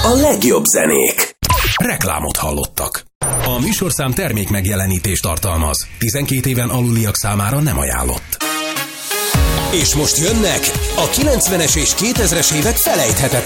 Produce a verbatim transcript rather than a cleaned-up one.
a legjobb zenék. Reklámot hallottak. A műsorszám termék megjelenítést tartalmaz. tizenkét éven aluliak számára nem ajánlott. És most jönnek a kilencvenes és kétezres évek felejthetetlen